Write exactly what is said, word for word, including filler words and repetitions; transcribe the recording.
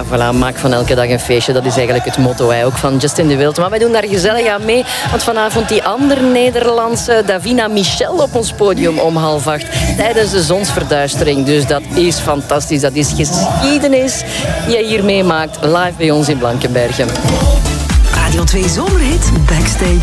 Ja, voilà, maak van elke dag een feestje. Dat is eigenlijk het motto hè, ook van Justin de Wild. Maar wij doen daar gezellig aan mee. Want vanavond die andere Nederlandse Davina Michel op ons podium om half acht. Tijdens de zonsverduistering. Dus dat is fantastisch. Dat is geschiedenis die je hier meemaakt. Live bij ons in Blankenbergen. Radio twee Zomerhit Backstage.